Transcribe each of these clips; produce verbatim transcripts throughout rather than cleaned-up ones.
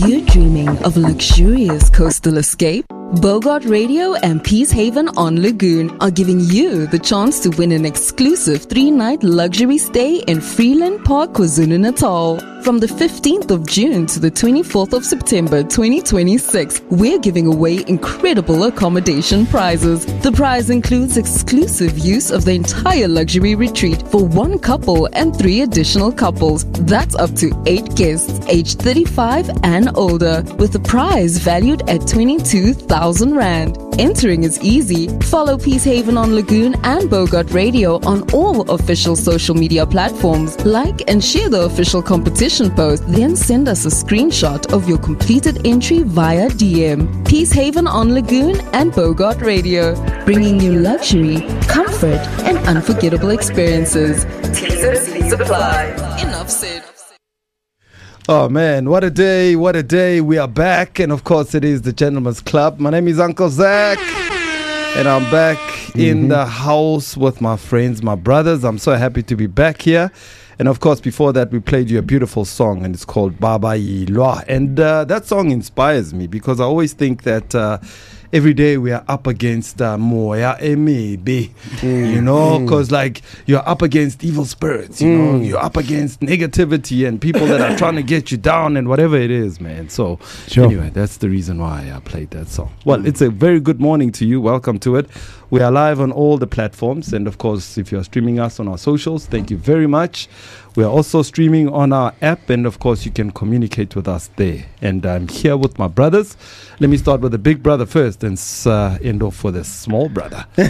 you dreaming of a luxurious coastal escape? Bogart Radio and Peacehaven on Lagoon are giving you the chance to win an exclusive three-night luxury stay in Freeland Park, KwaZulu-Natal. From the fifteenth of June to the twenty-fourth of September twenty twenty-six, we're giving away incredible accommodation prizes. The prize includes exclusive use of the entire luxury retreat for one couple and three additional couples. That's up to eight guests aged thirty-five and older, with the prize valued at twenty-two thousand rand. Entering is easy. Follow Peacehaven on Lagoon and Bogart Radio on all official social media platforms. Like and share the official competition post, then send us a screenshot of your completed entry via D M. Peacehaven on Lagoon and Bogart Radio, bringing you luxury, comfort, and unforgettable experiences. T's and C's apply. Enough said. Oh man, what a day, what a day. We are back, and of course it is the Gentleman's Club. My name is Uncle Zach, and I'm back mm-hmm. in the house with my friends, my brothers. I'm so happy to be back here. And of course, before that, we played you a beautiful song, and it's called Baba Yilwa. And uh, that song inspires me because I always think that uh, every day we are up against uh, moya emibi, mm. you know, because mm. like you're up against evil spirits, you mm. know, you're up against negativity and people that are trying to get you down and whatever it is, man. So sure. Anyway, that's the reason why I played that song. Well, mm. it's a very good morning to you. Welcome to it. We are live on all the platforms. And of course, if you're streaming us on our socials, thank you very much. We are also streaming on our app, and of course you can communicate with us there. And I'm here with my brothers. Let me start with the big brother first and uh, end off with the small brother. What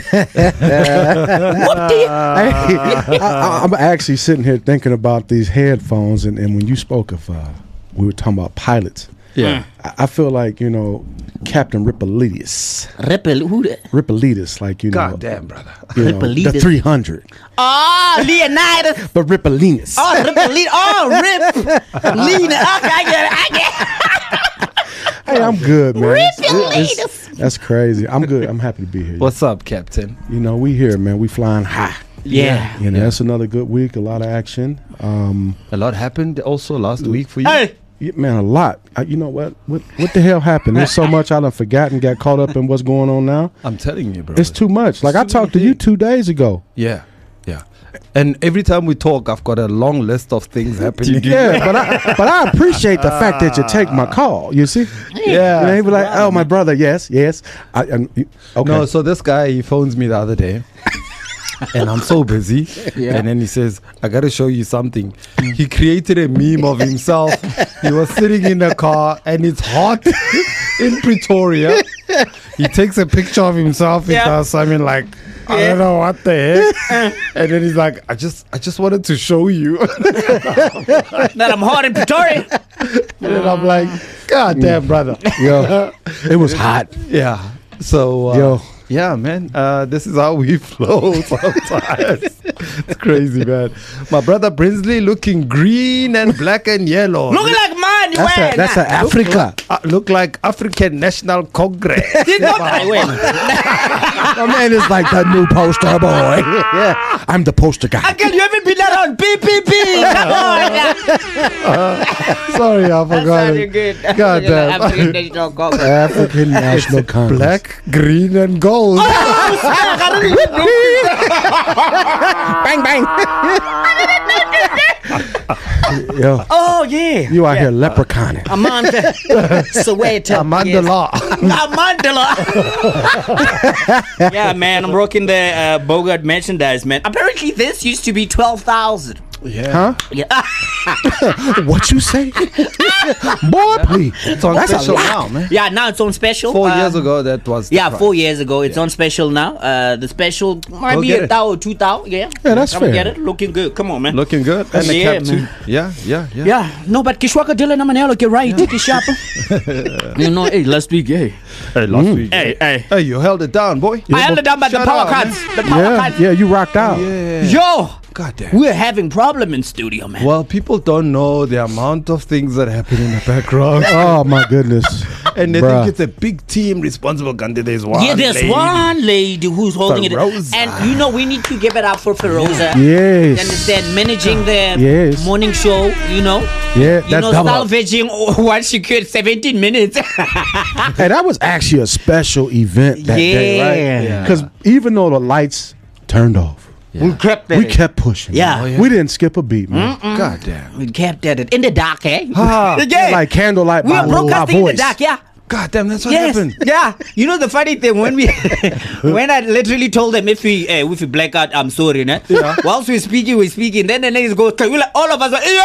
do you? I, I, I'm actually sitting here thinking about these headphones, and, and when you spoke of, uh, we were talking about pilots. Yeah, I, I feel like, you know, Captain Rippolidis. Ripple, who that? Rippolidis, like, you know. God damn, brother. You know, the three hundred. Oh, Leonidas. But Rippolidis. Oh, Rippolidis. Oh, Rip. Lena. Okay, I get it. I get it. Hey, I'm good, man. Rippolidis. That's crazy. I'm good. I'm happy to be here. What's up, Captain? You know, we here, man. We flying high. Yeah. You know, yeah. That's another good week. A lot of action. Um, a lot happened also last week for you. Hey. Yeah, man, a lot. I, you know what? What what the hell happened? There's so much I done forgotten, got caught up in what's going on now. I'm telling you, bro. It's too much. Like, I talked to you two days ago. Yeah, yeah. And every time we talk, I've got a long list of things happening. Yeah, but I but I appreciate the fact that you take my call. You see? Yeah. You know, he be like, oh, my brother, yes, yes. I, and, okay. No, so this guy, he phones me the other day. And I'm so busy. Yeah. And then he says, I got to show you something. He created a meme of himself. He was sitting in a car and it's hot in Pretoria. He takes a picture of himself. He yeah. does something like, I yeah. don't know what the heck. And then he's like, I just I just wanted to show you that I'm hot in Pretoria. And then I'm like, God damn, brother. Yo, it was hot. Yeah. So, uh, Yo. Yeah, man. Uh, this is how we flow sometimes. It's crazy, man. My brother Brinsley looking green and black and yellow. Looking like mine, you That's a, that's a Africa. Look, uh, look like African National Congress. Did not I win. My man is like the new poster boy. Yeah, I'm the poster guy. Uncle, you haven't been around P P P. Come on. uh, sorry, I forgot it. Good. God damn. African National Congress. African National Congress. Black, green, and gold. Oh, bang, bang. Yo. Oh, yeah. You out yeah. here leprechauning. Amanda. Soweto. Amandala. Amandala. Yeah, man. I'm rocking the uh, Bogart merchandise, man. Apparently, this used to be twelve thousand. Yeah. Huh? Yeah. What you say? Boy, please. It's on That's special now, man. Yeah, now it's on special. Four um, years ago, that was. Yeah, price. four years ago. It's yeah. on special now. Uh, the special might Go be a thou or two thou. Yeah. Yeah, that's Come fair. Get it? Looking good. Come on, man. Looking good. And the yeah, cap too. man. Yeah, yeah, yeah. Yeah. No, but Kishwaka Dylan Amanelo, get right. Yeah. Kishapa. You know, hey, last week, hey. Hey, last Mm. week. Hey, hey. Hey, you held it down, boy. I held it down by the Shut power up, cards. man. The power Yeah, cards. yeah, you rocked out. Yeah. Yo. God damn. We're having problem in studio, man. Well, people don't know the amount of things that happen in the background. Oh my goodness. And they Bruh. think it's a big team responsible. Gandhi, there's one. Yeah, there's lady. one lady who's holding Feroza. it. And you know, we need to give it up for Feroza. Yes. You understand? Managing the Yes. morning show, you know. Yeah, You that know, double. salvaging what she could seventeen minutes. Hey, that was actually a special event that day, Yeah. right? Yeah. Because even though the lights turned off, We kept at we it. kept pushing. Yeah. man. Oh, yeah. We didn't skip a beat, man. God damn. We kept at it in the dark, eh? Ah, yeah. Like candlelight we by were my broadcasting in the voice. dark, yeah. God damn, that's what Yes, happened. yeah. You know the funny thing when we, when I literally told them if we, uh, if we black out, I'm sorry, né? Yeah. Whilst we're speaking, we're speaking. Then the niggas go, we like, all of us, like,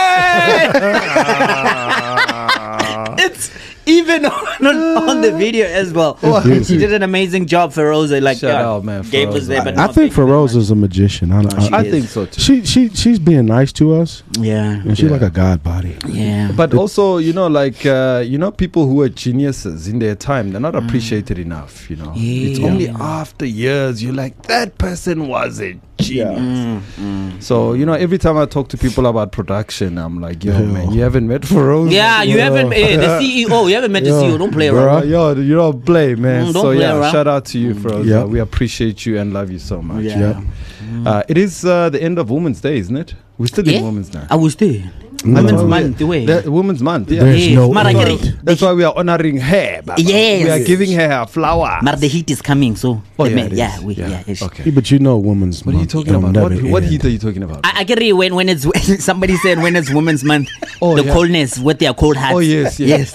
yeah. It's even on, on the video as well. She did an amazing job, Feroza. Like, Shout yeah, out, man, gave us Feroza. there, but I not think thank you very Feroz is a magician. I, she I, I is. think so too. she she she's being nice to us, much. Yeah, and she's Yeah. like a god body. yeah. But also, you know, like, uh, you know, people who are geniuses in their time, they're not appreciated enough, you know. It's Yeah. only after years you're like, that person was a genius. Mm, mm. So, you know, every time I talk to people about production, I'm like, yo, Yo. man, you haven't met Feroz. Yeah, you haven't, eh, the C E O, you haven't met the Yeah. C E O, don't play Bruh. around. Yo, you don't play, man. Mm, don't so, play yeah, around. shout out to you, Feroz. Yeah. Uh, we appreciate you and love you so much. Yeah. Yep. Uh, it is uh, the end of Women's Day, isn't it? We're still Yeah. in Women's Day. I was there. No. Women's Oh, Month, the way. The Women's Month, yeah. There's Yes, no Mara end. Gary. That's why we are honoring her. Baba. Yes. We are giving her a flower. But the heat is coming, so Oh, the yeah, man- it is. yeah, we, Yeah. yeah. it's- Okay. Yeah, but you know, women's What are you month talking don't about? What, never what end. heat are you talking about? I, I get it when when it's somebody said when it's Women's Month, Oh, the yeah. coldness with their cold hats. Oh, yes, yes.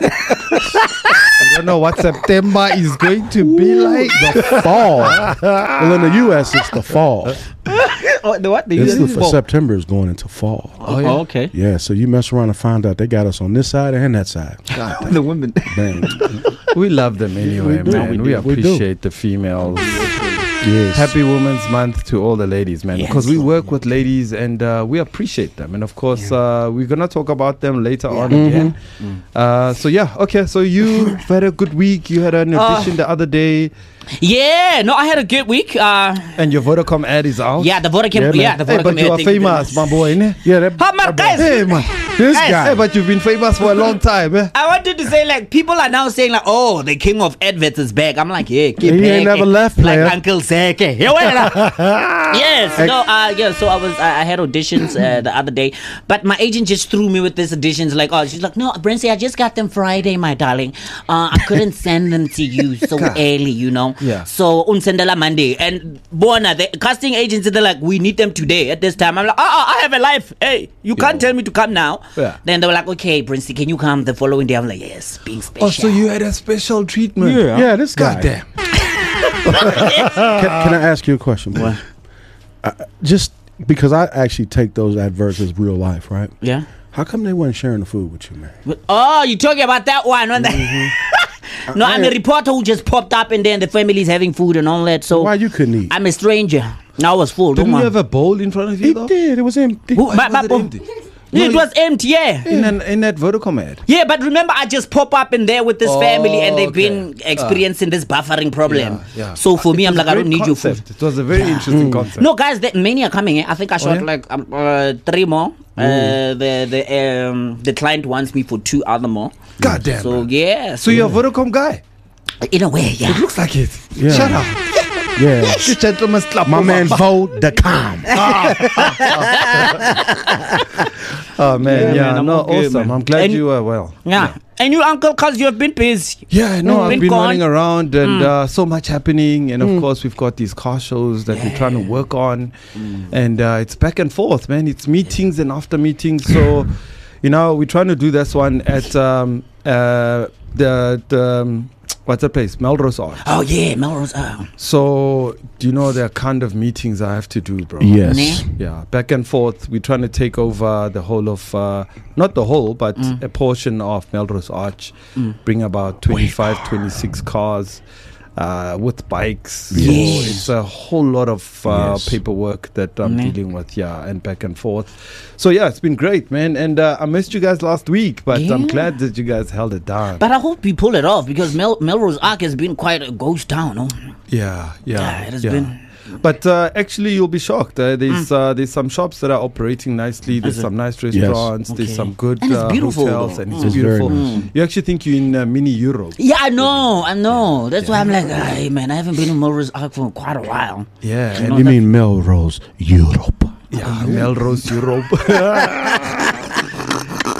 I don't know what September is going to be like. The fall. Well, in the U S, it's the fall. Oh, the what? The It's U S the, ball. September is going into fall. Oh, yeah. Oh, okay. Yeah, so you mess around and find out they got us on this side and that side. The women. Bang. We love them anyway, We do. man. We We, do. We do. appreciate the females. Yes. Happy Women's Month to all the ladies, man. Yes. Because we work with ladies and uh, we appreciate them. And of course, uh, we're going to talk about them later on again. Uh, so, yeah, okay. So, you had a good week. You had an Uh, audition the other day. Yeah, no, I had a good week. Uh, And your Vodacom ad is out. yeah, the Vodacom. Yeah, Yeah, man. the Hey, Vodacom. but you yeah, are thank very famous, much. my boy, ne? Yeah, that, Huh, man, guys. Hey, man. this Guys. guy. Hey, but you've been famous for a long time, eh? I wanted to say like people are now saying like, oh, the king of adverts is back. I'm like, yeah, keep He back, ain't never eh. left, like player. Uncle Zach. eh. Yeah, wait, uh, yes, no, uh, yeah. So I was, I, I had auditions uh, the other day, but my agent just threw me with these auditions. Like, oh, she's like, no, Brency, I just got them Friday, my darling. Uh, I couldn't send them to you so early, you know. Yeah. So unsendela Monday, and Bona, the casting agency, they're like, we need them today at this time. I'm like, oh, oh I have a life. Hey, you can't tell me to come now. Yeah. Then they were like, okay, Brency, can you come the following day? I'm like, yes, being special. Oh, so you had a special treatment. Yeah, this guy. God damn. Can, can I ask you a question? What? Uh, just because I actually take those adverts as real life, right? Yeah. How come they weren't sharing the food with you, man? But- oh, you talking about that one? When Mm-hmm. they- no, I'm a reporter who just popped up and then the family's having food and all that. So Why you couldn't eat? I'm a stranger. Now I was full. Didn't Don't you mind. have a bowl in front of you, It though? did. It was empty. Who- Why but- was it but- empty? it No, was empty, yeah. In, an, in that Vodacom ad. Yeah, but remember, I just pop up in there with this Oh, family and they've okay. been experiencing this buffering problem. Yeah, yeah. So for me, It I'm was like, a I don't great need your food. concept. It was a very interesting Mm. concept. No, guys, that many are coming. Eh? I think I shot yeah? like um, uh, three more. Uh, the the um, the client wants me for two other more. God damn. So man. yeah. So you're a Vodacom guy? in a way, yeah. It looks like it. Yeah. Shut up. Yeah. This gentleman's club. My man vote the calm. Oh, man. Yeah, man, I'm no, all good, awesome. man. I'm glad And- you were well. Yeah. And you, uncle, cause you have been busy. Yeah, no, Mm. I've Been been gone. running around and uh, so much happening. And of course, we've got these car shows that we're trying to work on. And uh, it's back and forth, man. It's meetings and after meetings. So, you know, we're trying to do this one at um, uh, the, the um, what's the place? Melrose Arch. Oh yeah, Melrose. Oh. So, do you know the kind of meetings I have to do, bro? Yes. Nah. Yeah, back and forth. We're trying to take over the whole of, uh, not the whole, but a portion of Melrose Arch. Bring about twenty-five, twenty-six cars uh, with bikes. So Yes. it's a whole lot of uh, Yes. paperwork that I'm Nah. dealing with, yeah, and back and forth. So, yeah, it's been great, man. And uh, I missed you guys last week, but I'm Yeah. glad that you guys held it down. But I hope you pull it off because Mel- Melrose Arch has been quite a ghost town. No? Yeah, yeah, Yeah, it has yeah. been- But uh, actually, you'll be shocked. Uh, there's uh, there's some shops that are operating nicely. There's Is it? some nice restaurants. There's Okay. some good And it's uh, beautiful, hotels, though. and it's It's very beautiful. nice. You actually think you're in uh, mini Europe. Yeah, I know, I know. That's why I'm like, hey man, I haven't been in Melrose Arch for quite a while. Yeah, You and know, You that- mean Melrose, Europe? yeah, Melrose Europe.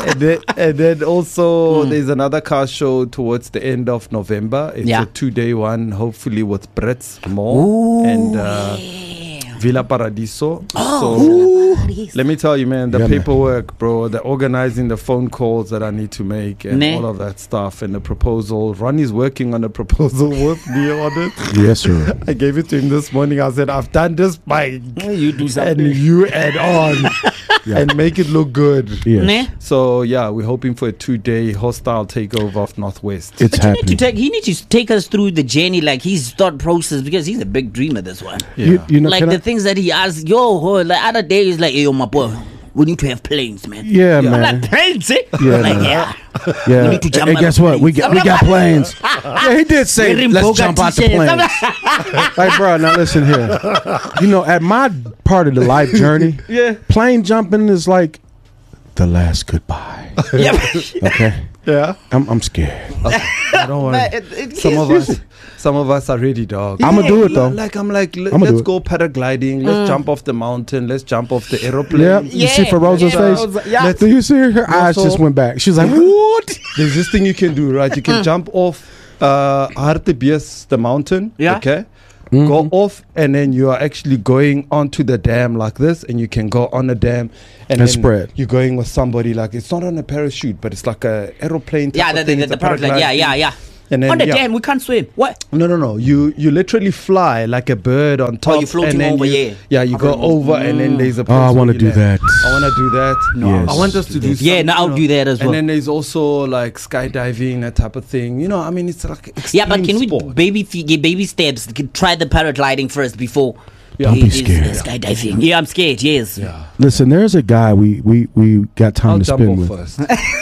and, then, and then also there's another car show towards the end of November. It's Yeah. a two-day one, hopefully with Brits Mall and uh, Villa Paradiso. Oh, so let me tell you, man, the Yeah, man. paperwork, bro, the organizing, the phone calls that I need to make, and Ne. all of that stuff, and the proposal. Ronnie's working on a proposal with me on it. Yes, sir. I gave it to him this morning. I said, I've done this, Mike. You do And something. you add on Yeah. and make it look good. Yes. Ne? So yeah, we're hoping for a two-day hostile takeover of Northwest. It's But you need to happening. take. He needs to take us through the journey, like his thought process, because he's a big dreamer. This one, yeah. You, you know, like can the I- things that he asks. Yo, oh, like other day, he's like, "Hey, yo, my boy, we need to have planes, man." yeah, I'm man. like, planes, eh? Yeah, like, man. yeah. Yeah. We need to jump and out guess of what? We planes. got we got planes. Yeah, he did say Wearing let's Bogart jump out the t-shirts. I'm plane. Like, bro, now listen here. You know, at my part of the life journey, Yeah. plane jumping is like the last goodbye. Yeah. Okay, Yeah. I'm I'm scared. I don't worry. But it- it Some of gives- us, some of us are ready, dog. I'ma do it though. Like I'm like, let, I'ma do let's it. go paragliding. Let's jump off the mountain. Let's jump off the aeroplane. Yeah, you see Yeah. Feroza's Yeah. face. Yeah. Do you see her? Her eyes Also- just went back. She was like, "What?" There's this thing you can do, right? You can jump off uh, Hartebees, the mountain. Yeah. Okay. Mm-hmm. Go off, and then you are actually going onto the dam like this, and you can go on the dam and, And then spread. You're going with somebody like it's not on a parachute, but it's like a aeroplane. Type Yeah, of the, thing. the, It's the a paraglide. Yeah, paraglide yeah, thing. yeah. And then, On the yeah. dam, we can't swim. What? No, no, no. You you literally fly like a bird on top. you're floating and then over, you, yeah. Yeah, you go over, and then there's a. Oh, I place want to where do you land. that. I want to do that. No, Yes. I want us to do. Yeah, some, no, I'll you know, do that as well. And then there's also like skydiving, that type of thing. You know, I mean, it's like Yeah, but extreme can we sport. baby f- get baby steps? Can try the paragliding first before. Don't it be is scared. Skydiving. Yeah, I'm scared. Yes. Yeah. Listen, there's a guy we we we got time I'll to jump spend off with. first.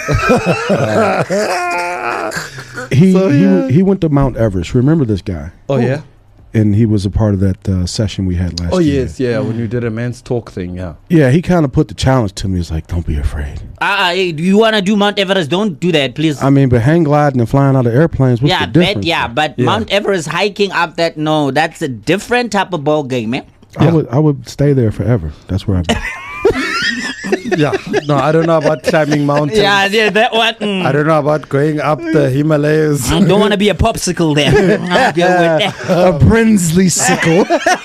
He So, he yeah. he went to Mount Everest. Remember this guy? Oh yeah. And he was a part of that uh, session we had last Oh year. yes, yeah. When you did a man's talk thing, yeah. Yeah, he kind of put the challenge to me. He's like, "Don't be afraid." Ah, uh, do you want to do Mount Everest? Don't do that, please. I mean, but hang gliding and flying out of airplanes, what's yeah, the difference? but yeah, but Yeah. Mount Everest hiking up that no, that's a different type of ball game, man. I Yeah. would I would stay there forever. That's where I'd be. Yeah. No, I don't know about climbing mountains. Yeah, yeah, that one. mm. I don't know about going up the Himalayas. I don't want to be a popsicle there. I'm good with that. A Brinsley sickle.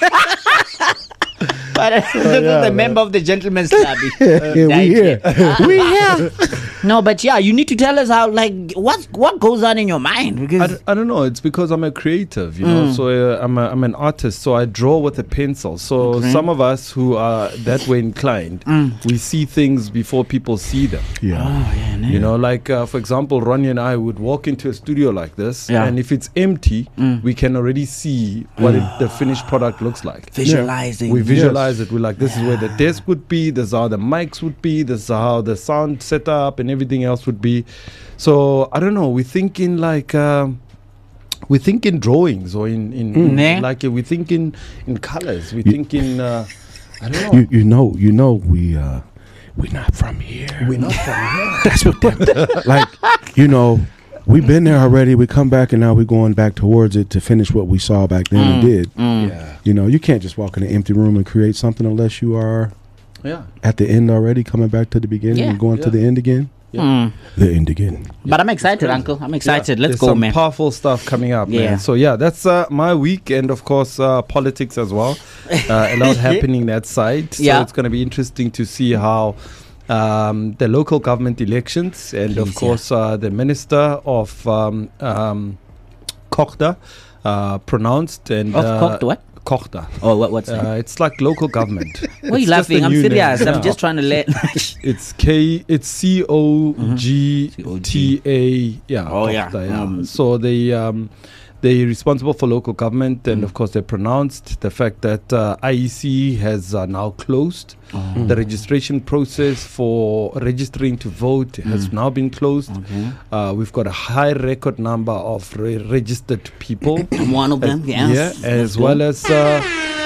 But uh, this is yeah, the man. member of the gentleman's club. yeah, we here. we here. No, but yeah, you need to tell us how, like, what what goes on in your mind I, because d- I don't know. It's because I'm a creative, you know. So uh, I'm a, I'm an artist. So I draw with a pencil. So some of us who are that way inclined, we see things before people see them. Yeah. oh yeah, no. You know, like uh, for example, Ronnie and I would walk into a studio like this, Yeah. and if it's empty, we can already see what it, the finished product looks like. visualizing. We visualize it. We're like, this is where the desk would be. This is how the mics would be. This is how the sound setup and everything else would be. So I don't know. We think in like um, we think in drawings or in in, in Nah. like uh, we think in in colors. We think in uh, I don't know. You you know you know we uh we're not from here. We're not from here. That's what them, like you know we've been there already. We come back and now we're going back towards it to finish what we saw back then and did. Yeah, You know you can't just walk in an empty room and create something unless you are yeah. at the end already, coming back to the beginning Yeah. and going to Yeah. the end again. Mm. The end again. But I'm excited, Uncle. I'm excited. Yeah, Let's there's go, some man. Powerful stuff coming up, Yeah. man. So yeah, that's uh, my week, and of course uh, politics as well. Uh, a lot happening that side. So Yeah. it's going to be interesting to see how um, the local government elections, and of Please, course uh, the minister of um, um, Kochta uh, pronounced and Of uh, Kochta, what? Kochta. Oh, what, what's that? Uh, it's like local government. Why are you It's just a laughing? I'm new name. serious. I'm Yeah. just trying to let. It's K. It's C O G T A. Yeah. Oh, yeah. Kochta, yeah. Um, So they um, they're responsible for local government, and of course they pronounced the fact that uh, I E C has uh, now closed. The registration process for registering to vote has now been closed. Uh, we've got a high record number of re- registered people. I'm one of them. yeah, Yes. as well as uh,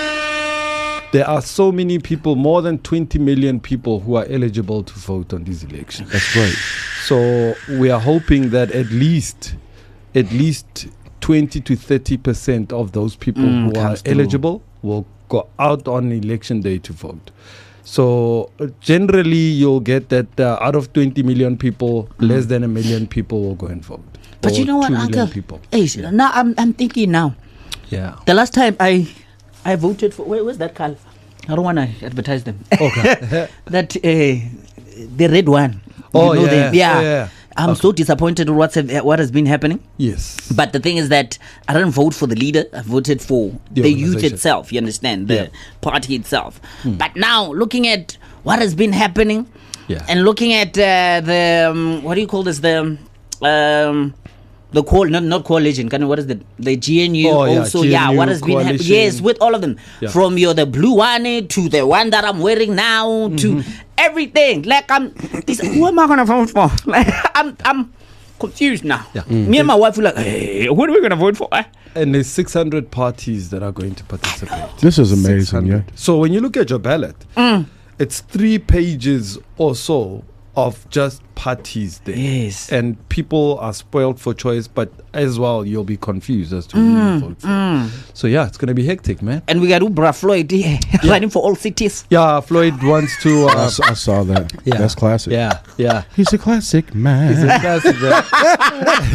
there are so many people, more than twenty million people who are eligible to vote on these elections. That's great. So we are hoping that at least, at least twenty to thirty percent of those people Mm, who are comes through. eligible will go out on election day to vote. So uh, generally, you'll get that uh, out of twenty million people, mm. less than a million people will go and vote. But you know what, Uncle? People. Hey, yeah. Now I'm I'm thinking now. Yeah. The last time I I voted for where was that car? I don't want to advertise them. Okay. that uh, the red one. Oh you know yeah, the, yeah. yeah. I'm okay. so disappointed with what's have, what has been happening. Yes. But the thing is that I didn't vote for the leader. I voted for the, the youth itself. You understand? The yeah. party itself. Hmm. But now looking at what has been happening, yeah. and looking at uh, the um, what do you call this? The um, the call not not coalition. Kind of what is the the G N U oh, yeah. also? G N U yeah, what has been happening? Yes, with all of them, yeah. from your the blue one to the one that I'm wearing now mm-hmm. to everything. Like I'm, this, who am I gonna vote for? Like I'm I'm confused now. Yeah. Mm. Me and my wife were like, hey, who are we gonna vote for? Eh? And there's six hundred parties that are going to participate. This is amazing, yeah. So when you look at your ballot, mm. it's three pages or so of just parties there. Yes. And people are spoiled for choice, but as well, you'll be confused as to who mm. you vote for. Mm. So yeah, it's going to be hectic, man. And we got Ubra Floyd yeah, yeah. running for all cities. Yeah, Floyd wants to... Uh, I, s- I saw that. Yeah. That's classic. Yeah, yeah. He's a classic man. He's a classic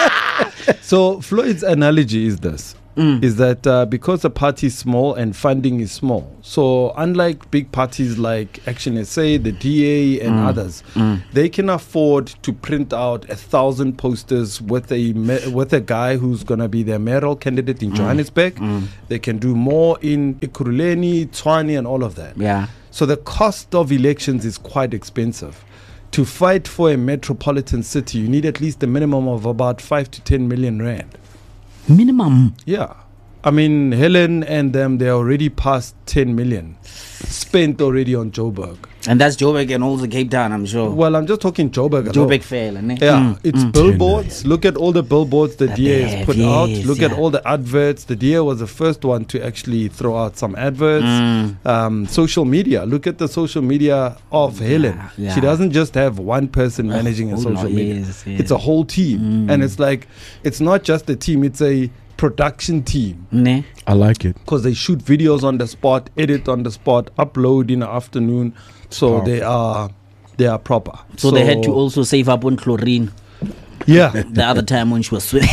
man. So Floyd's analogy is this. Mm. Is that uh, because the party is small and funding is small, so unlike big parties like Action S A, the D A and mm. others, mm. they can afford to print out a thousand posters with a me- with a guy who's going to be their mayoral candidate in mm. Johannesburg. Mm. They can do more in Ekurhuleni, Tshwane and all of that. Yeah. So the cost of elections is quite expensive. To fight for a metropolitan city, you need at least a minimum of about five to ten million rand. Minimum. Yeah. I mean, Helen and them, they're already past ten million spent already on Joburg. And that's Joburg and also Cape Town, I'm sure. Well, I'm just talking Joburg. Joburg fair. Yeah, mm, it's mm. billboards. Look at all the billboards the, the D A has put yes, out. Look yeah. at all the adverts. The D A was the first one to actually throw out some adverts. Mm. Um, social media. Look at the social media of yeah, Helen. Yeah. She doesn't just have one person managing her social media. Yes, yes. It's a whole team. Mm. And it's like, it's not just a team, it's a production team. Ne? I like it. Because they shoot videos on the spot, edit on the spot, upload in the afternoon. So Powerful. they are they are proper. So, so they had to also save up on chlorine. Yeah. The other time when she was swimming.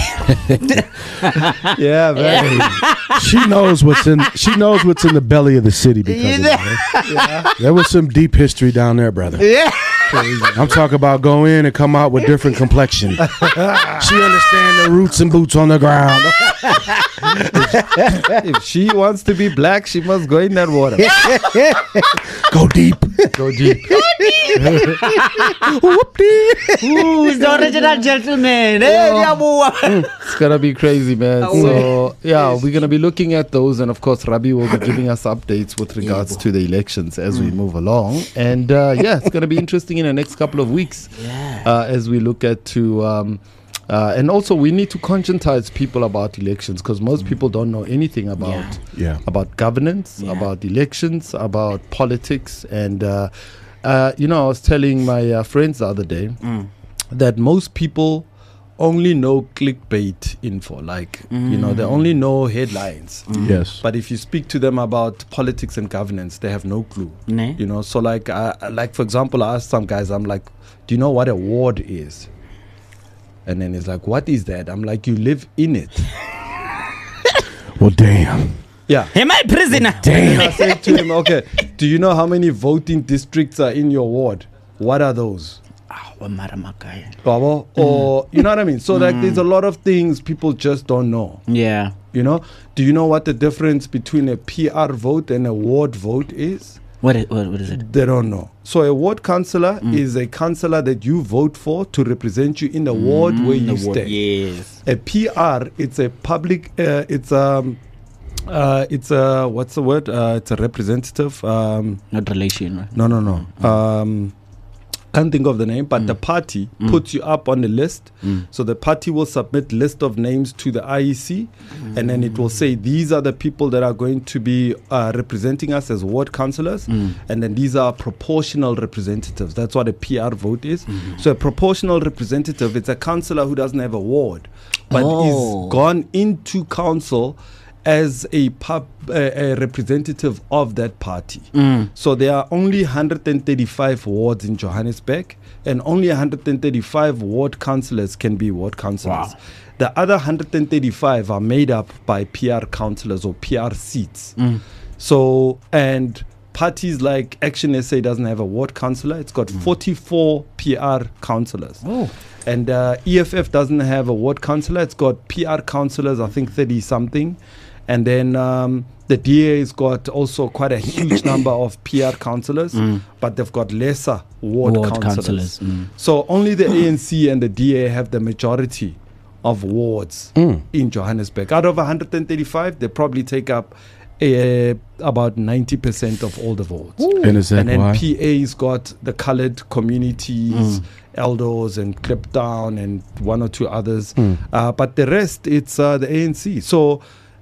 Yeah, very. She knows what's in she knows what's in the belly of the city because of that. Yeah. There was some deep history down there, brother. Yeah. I'm talking about go in and come out with different complexion. She understand the roots and boots on the ground. If she wants to be black, she must go in that water. Go deep. Go deep. Go deep. Who's the original gentleman? It's gonna be crazy, man. So yeah, we're gonna be looking at those, and of course, Rabi will be giving us updates with regards to the elections as we move along. And uh, yeah, it's gonna be interesting in the next couple of weeks yeah. uh, as we look at to. Um, Uh, and also, we need to conscientize people about elections because most people don't know anything about yeah. Yeah. about governance, yeah. about elections, about politics. And, uh, uh, you know, I was telling my uh, friends the other day mm. that most people only know clickbait info. Like, mm. you know, they only know headlines. Mm. Yes. But if you speak to them about politics and governance, they have no clue. Nee. You know, so like, uh, like for example, I asked some guys, I'm like, do you know what a ward is? And then he's like, what is that? I'm like, you live in it. Well, damn. Yeah. Am I prisoner? Damn. I said to him, okay, do you know how many voting districts are in your ward? What are those? Oh, mm. Or, you know what I mean? So, like, there's a lot of things people just don't know. Yeah. You know? Do you know what the difference between a P R vote and a ward vote is? What is, what, what is it? They don't know. So a ward councillor mm. is a councillor that you vote for to represent you in the mm, ward where you ward, stay. Yes. A P R, it's a public, uh, it's um, uh, it's a, what's the word? Uh, it's a representative. Um, Not relation, right? No, no, no. Mm. Um, can't think of the name, but mm. the party mm. puts you up on the list. Mm. So the party will submit list of names to the I E C, mm. and then it will say these are the people that are going to be uh, representing us as ward councillors, mm. and then these are proportional representatives. That's what a P R vote is. Mm. So a proportional representative, it's a councillor who doesn't have a ward, but oh. is gone into council as a, pub, uh, a representative of that party. Mm. So there are only one hundred thirty-five wards in Johannesburg, and only one hundred thirty-five ward councillors can be ward councillors. Wow. The other one hundred thirty-five are made up by P R councillors or P R seats. Mm. So, and parties like Action S A doesn't have a ward councillor. It's got mm. forty-four P R councillors. Oh. And uh, E F F doesn't have a ward councillor. It's got P R councillors, I think thirty something. And then um, the D A's got also quite a huge number of P R councillors, Mm. but they've got lesser ward, Ward councillors. councillors, mm. So only the A N C and the D A have the majority of wards Mm. in Johannesburg. Out of one hundred thirty-five, they probably take up uh, about ninety percent of all the votes. And is that And then why? P A's got the coloured communities, Mm. Eldos and Clipdown and one or two others. Mm. Uh, but the rest, it's uh, the A N C. So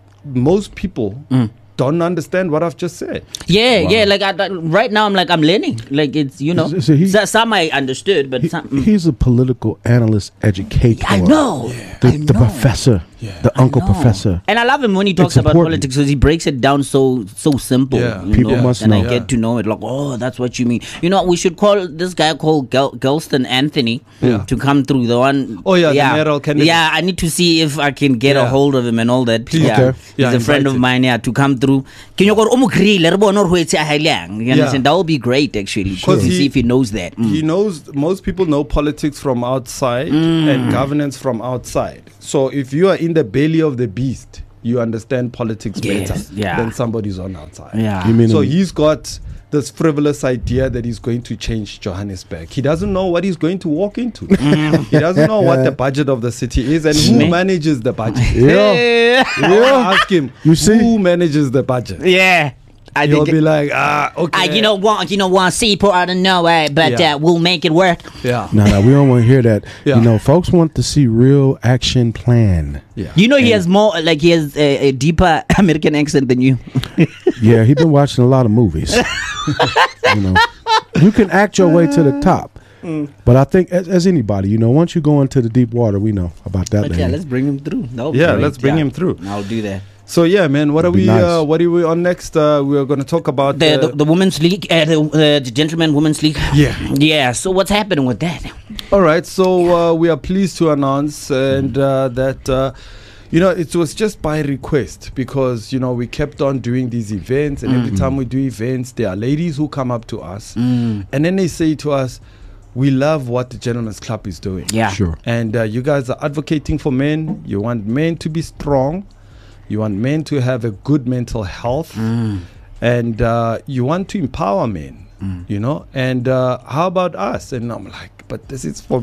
most people Mm. don't understand what I've just said. Yeah, Wow. yeah. Like I, I- right now, I'm like I'm learning. Like it's you know, So- so he- so- some I understood, but He- some. mm. he's a political analyst, educator. I know. The, I the know. professor, Yeah. the I uncle know. professor. And I love him when he talks It's about important. politics because he breaks it down so so simple. Yeah. you People know? must and I know. get Yeah. to know it. Like, oh, that's what you mean. You know, we should call this guy called Gel- Gelston Anthony Yeah. to come through. The one. Oh, yeah, the mayoral candidate. Yeah, I need to see if I can get a Yeah. hold of him and all that. Please. Yeah, Okay. he's Yeah, a friend of invite mine. Yeah, to come through. Can you go? Oh, you understand? Yeah. That would be great, actually. Sure. To see if he knows that. Mm. He knows, most people know politics from outside Mm. and governance from outside. So if you are in the belly of the beast, you understand politics Yes, better yeah. than somebody's on outside. Yeah. You mean So in- he's got this frivolous idea that he's going to change Johannesburg. He doesn't know what he's going to walk into. He doesn't know what the budget of the city is and who Man. manages the budget. Yeah. I wanna ask him, You see? who manages the budget? Yeah. I He'll think be like, ah, okay. I, you know, want you know, want see people out of nowhere, but Yeah. uh, we'll make it work. yeah. No, no, we don't want to hear that. Yeah. You know, folks want to see real action plan. Yeah. You know, he has more, like he has a, a deeper American accent than you. Yeah, he been watching a lot of movies. You know, you can act your way to the top. But I think, as, as anybody, you know, once you go into the deep water, we know about that. But yeah, lady. let's bring him through. That'll be Yeah, great. let's bring Yeah. him through. I'll do that. So yeah, man, what are It'd be we? nice. Uh, what are we on next? Uh, we are going to talk about The, uh, the the women's league, uh, the, uh, the gentleman women's league. Yeah. Yeah. So what's happening with that? All right, so uh, we are pleased to announce and uh, that uh, you know it was just by request because you know we kept on doing these events, and every time we do events, there are ladies who come up to us, Mm. and then they say to us, "We love what the Gentlemen's Club is doing." Yeah. Sure. And uh, you guys are advocating for men. You want men to be strong. You want men to have a good mental health. Mm. And uh, you want to empower men, you know? And uh, how about us? And I'm like, but this is for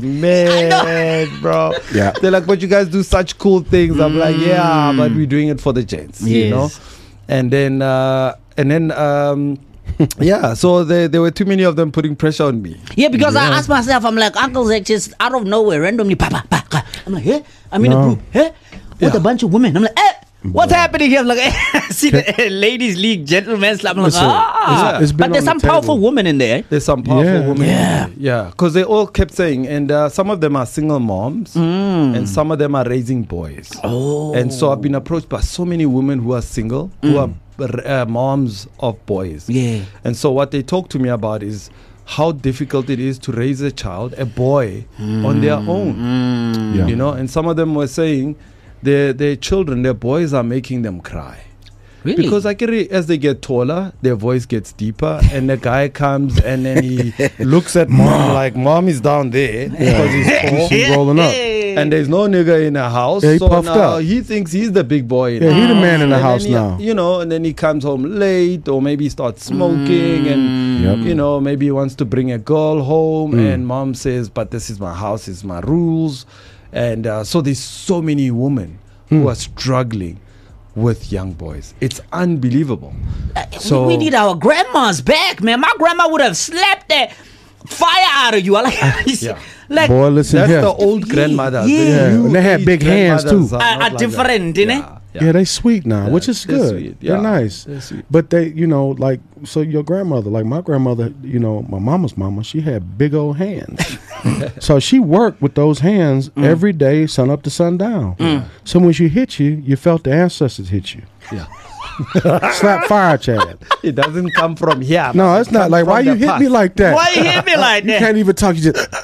men, bro. Yeah. They're like, but you guys do such cool things. I'm like, yeah, but we're doing it for the gents, you know? Yes. And then, uh, and then, um, yeah, so there, there were too many of them putting pressure on me. Yeah, because I asked myself, I'm like, Uncle Zach just out of nowhere, randomly, pa, pa, pa, pa. I'm like, hey, I'm in a No. group, hey, with Yeah. a bunch of women. I'm like, eh, what's happening here? I'm like, eh, see the uh, ladies' league, gentlemen's club. I'm like, Listen, ah, it's- it's been but there's on some the powerful table. women in there. There's some powerful Yeah. women. Yeah. Yeah. Because they all kept saying, and uh, some of them are single moms, and some of them are raising boys. Oh, And so I've been approached by so many women who are single, who are uh, moms of boys. Yeah. And so what they talk to me about is how difficult it is to raise a child, a boy, on their own. Yeah. You know, and some of them were saying their their children, their boys are making them cry. really? Because I get it, as they get taller, their voice gets deeper, and the guy comes and then he looks at mom like mom is down there because he's tall, She's rolling up. and there's no nigga in the house. Yeah, he so puffed now up. he thinks he's the big boy. In Yeah, the he the house. man in the And house then he- now. You know, and then he comes home late, or maybe he starts smoking, and Yep. you know, maybe he wants to bring a girl home, Mm. and mom says, "But this is my house, this is my rules," and uh, so there's so many women Mm. who are struggling with young boys. It's unbelievable. Uh, So- we, we need our grandmas back, man. My grandma would have slapped that fire out of you. I like, Yeah. like Boy, listen That's here. the old Yeah, grandmothers. yeah. The Yeah, new and they had age big hands, too. grandmothers are Are- not are like different, that. innit? Yeah. Yeah, yeah they sweet now, yeah, which is they're good. Sweet. Yeah, they're nice. They're sweet. But they, you know, like, so your grandmother, like my grandmother, you know, my mama's mama, she had big old hands. So she worked with those hands mm. every day, sun up to sundown. Mm. So when she hit you, you felt the ancestors hit you. Yeah. Slap fire, Chad. It doesn't come from here. No, it's not. Like, why you hit past. me like that? Why you hit me like you that? You can't even talk. You just.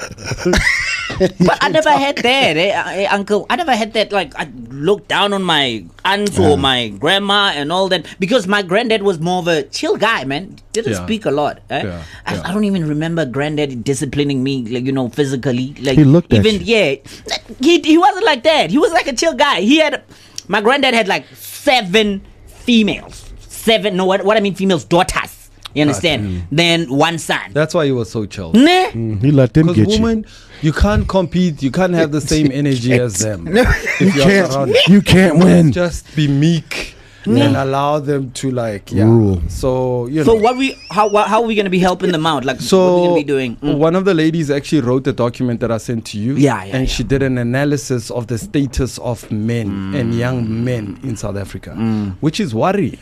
But I never had that, eh, eh, Uncle. I never had that. Like, I looked down on my aunts yeah. or my grandma and all that, because my granddad was more of a chill guy, man. Didn't yeah. speak a lot. Eh? Yeah. I, yeah. I don't even remember granddad disciplining me, like, you know, physically. Like, he looked at even you. yeah, he he wasn't like that. He was like a chill guy. He had my granddad had like seven females, seven. No, what what I mean, females, daughters. You understand? Mm. Then one son. That's why he was so chill. Nah. Mm, he let them get woman, you. You can't compete. You can't have the same energy as them. you can't. You can't win. Just be meek mm. and allow them to like yeah. rule. So you know. So what we how what, how are we gonna be helping them out? Like so what are we gonna be doing? Mm. One of the ladies actually wrote a document that I sent to you. Yeah, yeah. And yeah. she did an analysis of the status of men mm. and young men in South Africa, mm. which is worrying.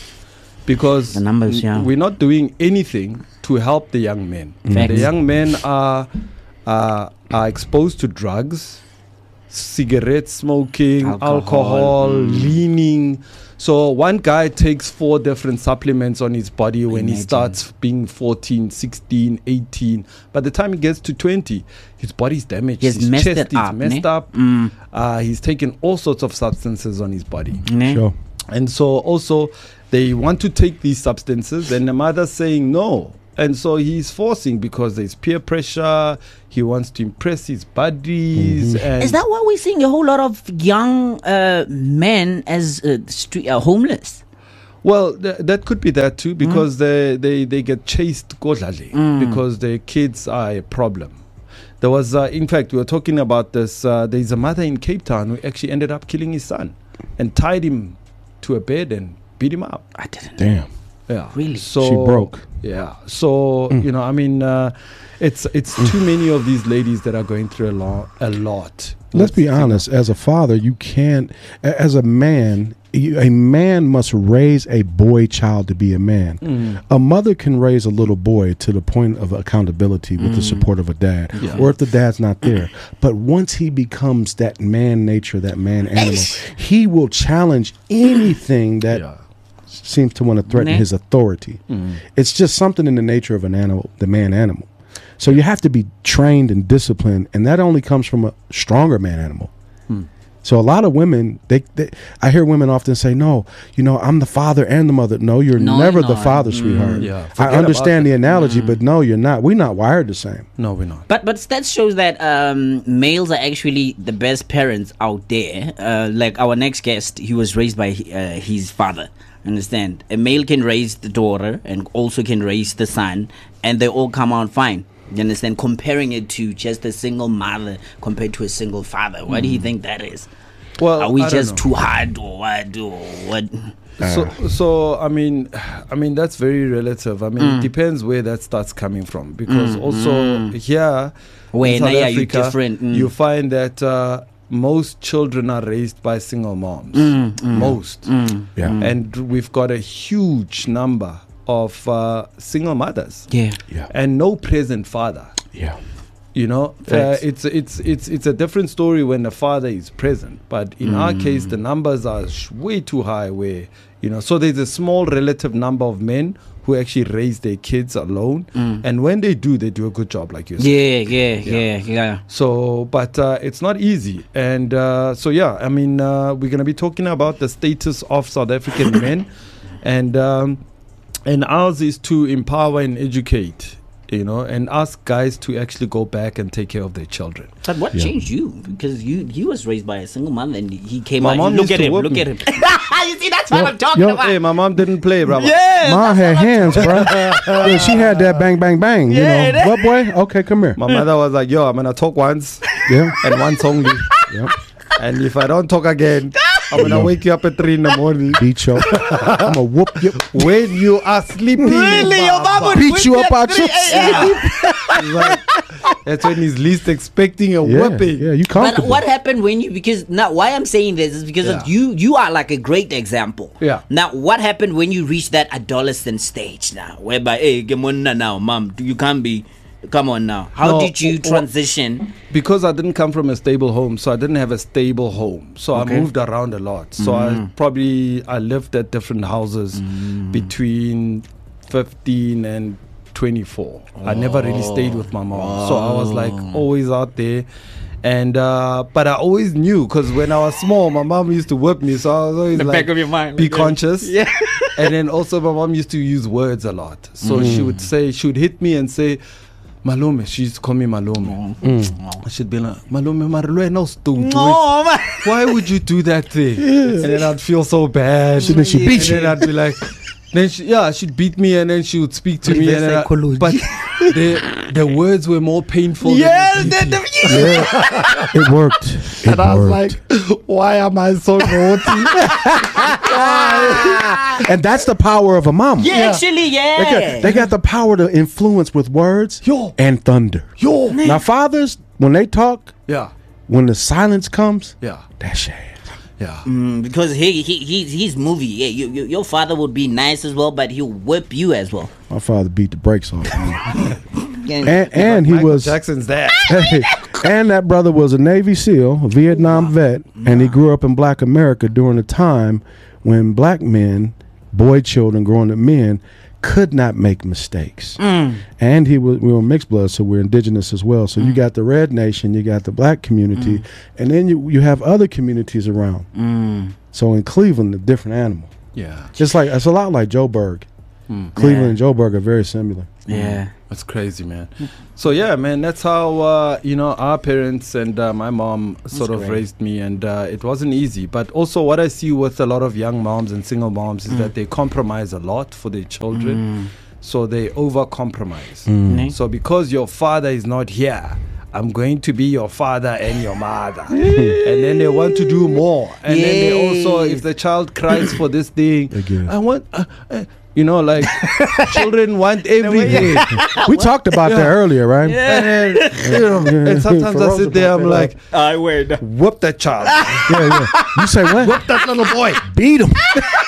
Because the numbers, yeah. we're not doing anything to help the young men. Facts. The young men are, are are exposed to drugs, cigarette smoking, alcohol, alcohol mm. leaning. So one guy takes four different supplements on his body when Imagine. he starts being fourteen, sixteen, eighteen. By the time he gets to twenty, his body's damaged. He's his messed chest it is up, messed ne? up. Mm. Uh, he's taken all sorts of substances on his body. Ne? Sure. And so also they want to take these substances and the mother's saying no. And so he's forcing because there's peer pressure. He wants to impress his buddies. Mm-hmm. And is that why we're seeing a whole lot of young uh, men as uh, street, uh, homeless? Well, th- that could be that too, because mm. they, they, they get chased godlali mm. because their kids are a problem. There was, uh, in fact, we were talking about this. Uh, there's a mother in Cape Town who actually ended up killing his son and tied him to a bed and beat him up. I didn't. Damn. Yeah. Really? So she broke. Yeah. So mm. you know, I mean, uh, it's it's too many of these ladies that are going through a lot. A lot. Let's be honest. As a father, you can't. As a man, you, a man must raise a boy child to be a man. Mm. A mother can raise a little boy to the point of accountability with mm. the support of a dad, yeah. or if the dad's not there. But once he becomes that man nature, that man animal, he will challenge anything that. Yeah. seems to want to threaten mm-hmm. his authority. Mm-hmm. It's just something in the nature of an animal, the man animal. So you have to be trained and disciplined, and that only comes from a stronger man animal. Hmm. So a lot of women, they, they, I hear women often say, "No, you know, I'm the father and the mother." No, you're no, never you're the father, mm, sweetheart. Yeah, I understand the analogy, mm. but no, you're not. We're not wired the same. No, we're not. But but stats shows that um, males are actually the best parents out there. Uh, like our next guest, he was raised by uh, his father. Understand? A male can raise the daughter and also can raise the son, and they all come out fine. You understand? Comparing it to just a single mother compared to a single father. What mm. do you think that is? Well, are we I just too hard or what? Or what? So, so I mean, I mean that's very relative. I mean, mm. it depends where that starts coming from, because mm. also mm. here when in South yeah, Africa, different, mm. you find that uh, most children are raised by single moms. Mm, mm, most, mm, yeah, mm. and we've got a huge number of uh, single mothers. Yeah, yeah, and no present father. Yeah. You know, uh, it's it's it's it's a different story when the father is present. But in mm. our case, the numbers are sh- way too high. Where you know, so there's a small relative number of men who actually raise their kids alone, mm. and when they do, they do a good job, like you said. Yeah, yeah, yeah, yeah. yeah. So, but uh, it's not easy, and uh, so yeah, I mean, uh, we're gonna be talking about the status of South African men, and um, and ours is to empower and educate. You know, and ask guys to actually go back and take care of their children. But what yeah. changed you? Because you he was raised by a single mother, and he came my out. Mom Look used at to him! Look me. at him! You see, that's what Yo, I'm talking yo, about. Hey, my mom didn't play, brother. Yeah, Mom had hands, bro. Yeah, she had that bang, bang, bang. You Yeah, know, what boy? Okay, come here. My mother was like, "Yo, I'm gonna talk once, Yeah, and once only, yep. and if I don't talk again, I'm gonna No. wake you up at three in the morning. Beat you. I'm gonna whoop you. When you are sleeping, Really, your mom would Beat whip you me up at out your three a.m. It's like, That's when he's least expecting a Yeah, whipping. yeah, you But comfortable. what happened when you? Because now, why I'm saying this is because Yeah. of you. You are like a great example. Yeah. Now, what happened when you reach that adolescent stage now, whereby, hey, come on now, mom, you can't be. Come on now. How No, did you o- o- transition? Because I didn't come from a stable home, so I didn't have a stable home. So Okay. I moved around a lot. So I probably I lived at different houses between fifteen and twenty-four. I never really stayed with my mom. So I was like always out there. And uh, but I always knew, because when I was small, my mom used to whip me, so I was always The like, back of your mind, be like, conscious. yeah. And then also my mom used to use words a lot. So she would say, she would hit me and say, Malume. She used to call me Malume. She'd be like, Malume, Marulo, no stone. Oh, man. Why would you do that thing? And then I'd feel so bad. She- then she And beat you. then I'd be like, then she, yeah, she'd beat me, and then she would speak to me. And then I, psychology. but the the words were more painful. Yes, than the the, beating. the, Yeah, it worked. It And I was worked. like, why am I so naughty? And that's the power of a mom. yeah, actually, yeah. They got, they got the power to influence with words Yo. and thunder. Yo. Now, fathers, when they talk, Yeah, when the silence comes, yeah, that's shit. yeah. Mm, because he, he he's he's movie. Yeah, you, you, your father would be nice as well, but he'll whip you as well. My father beat the brakes off me. Yeah. and and he Michael was Jackson's dad. hey, and that brother was a Navy SEAL, a Vietnam vet, and he grew up in Black America during a time when black men, boy children growing up men, could not make mistakes. And he was we were mixed blood, so we're indigenous as well. So you got the red nation, you got the black community, and then you you have other communities around. So in Cleveland, a different animal. Yeah, It's like it's a lot like Joburg. Cleveland Yeah. and Joburg are very similar. Yeah. that's crazy, man. So yeah, man, that's how uh, you know our parents and uh, my mom sort of great. raised me, and uh, it wasn't easy. But also, what I see with a lot of young moms and single moms is that they compromise a lot for their children, so they over compromise. Ne? So because your father is not here, I'm going to be your father and your mother. And then they want to do more. And then they also, if the child cries for this thing, Again. I want, uh, uh, you know, like children want everything. We talked about that earlier, right? And then, you know, and sometimes I sit there, I'm like, I wait. whoop that child. Yeah, yeah. You say what? Whoop that little boy. Beat him.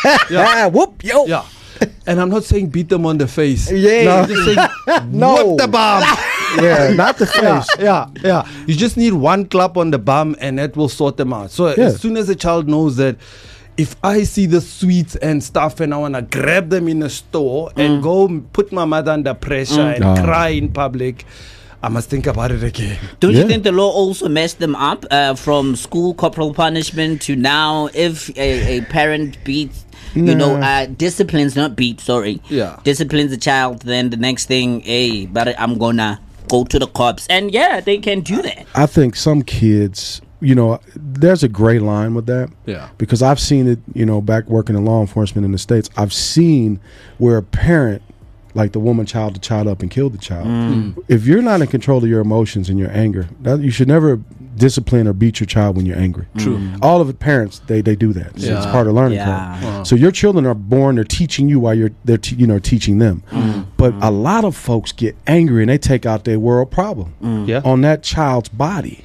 Yeah. Whoop, yo. Yeah. And I'm not saying beat them on the face. Yeah. No, I'm just saying No. whoop the bum. Yeah, not the Yeah, face. yeah, yeah. You just need one clap on the bum and that will sort them out. So Yeah. as soon as a child knows that if I see the sweets and stuff and I want to grab them in a store and go m- put my mother under pressure and Ah. cry in public, I must think about it again. Don't Yeah. you think the law also messed them up uh, from school corporal punishment to now if a, a parent beats, you know, Nah. uh, disciplines, not beat, sorry. Yeah. Disciplines the child, then the next thing, hey, but I'm gonna go to the cops. And yeah, they can do that. I think some kids, you know, there's a gray line with that. Yeah. Because I've seen it, you know, back working in law enforcement in the States, I've seen where a parent, like the woman child the child up and killed the child. If you're not in control of your emotions and your anger, that, you should never discipline or beat your child when you're angry. True. All of it, parents, they they do that. So it's Yeah. part of learning Yeah. curve. So your children are born, they're teaching you while you're they're te- you know teaching them. But a lot of folks get angry and they take out their world problem Yeah. on that child's body.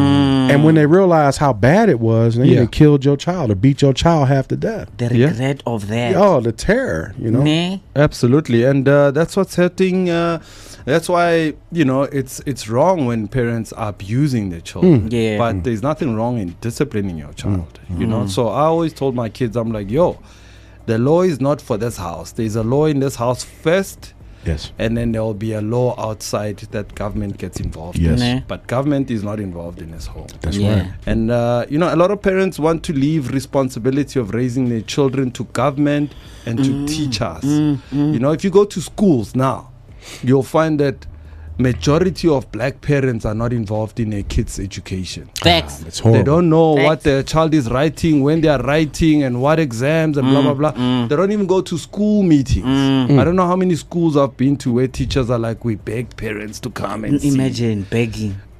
And when they realize how bad it was, and they Yeah. even killed your child or beat your child half to death. The Yeah. regret of that. Oh, the terror, you know. Ne? Absolutely, and uh, that's what's hurting. Uh, that's why you know it's it's wrong when parents are abusing their children. Yeah. But there's nothing wrong in disciplining your child. You know, so I always told my kids, I'm like, yo, the law is not for this house. There's a law in this house first, Yes. and then there will be a law outside that government gets involved Yes. in. Ne? But government is not involved in this home. That's Yeah. right. And uh, you know, a lot of parents want to leave responsibility of raising their children to government and to teach us. You know, if you go to schools now, you'll find that majority of black parents are not involved in their kids' education. Facts. It's horrible. They don't know Facts. what their child is writing, when they are writing, and what exams and blah blah blah. They don't even go to school meetings. I don't know how many schools I've been to where teachers are like, we beg parents to come and see. Imagine begging.